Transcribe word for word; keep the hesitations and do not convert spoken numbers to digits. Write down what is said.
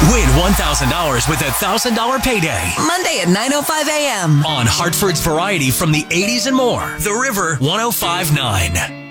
Win one thousand dollars with a one thousand dollars payday. Monday at nine oh five a.m. On Hartford's Variety from the eighties and more. The River one oh five point nine.